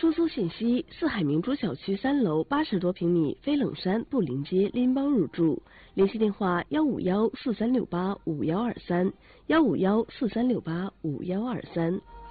出租信息：四海明珠小区3楼80多平米，飞冷山布林街拎包入住。联系电话：15143685123，15143685123。